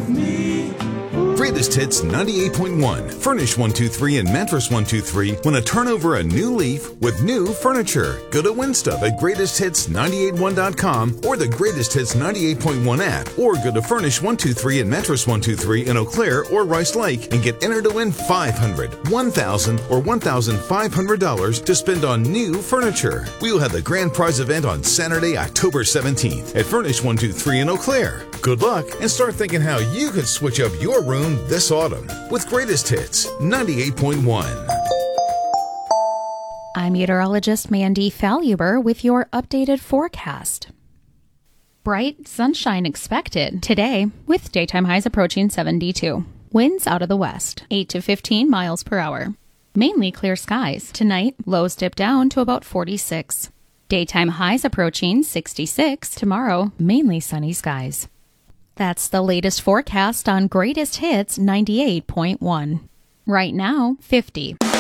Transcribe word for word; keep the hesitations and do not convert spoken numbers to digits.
Greatest Hits ninety-eight point one. Furnish one two three and Mattress one two three want to turn over a new leaf with new furniture. Go to WinStuff at greatest hits nine eight one dot com or the Greatest Hits ninety-eight point one app, or go to Furnish one two three and Mattress one two three in Eau Claire or Rice Lake and get entered to win five hundred dollars, one thousand dollars, or one thousand five hundred dollars to spend on new furniture. We will have the grand prize event on Saturday, October seventeenth at Furnish one two three in Eau Claire. Good luck, and start thinking how you could switch up your room this autumn with Greatest Hits ninety-eight point one. I'm meteorologist Mandy Faluber with your updated forecast. Bright sunshine expected today with daytime highs approaching seventy-two. Winds out of the west, eight to fifteen miles per hour. Mainly clear skies. Tonight, lows dip down to about forty-six. Daytime highs approaching sixty-six. Tomorrow, mainly sunny skies. That's the latest forecast on Greatest Hits ninety-eight point one. Right now, fifty.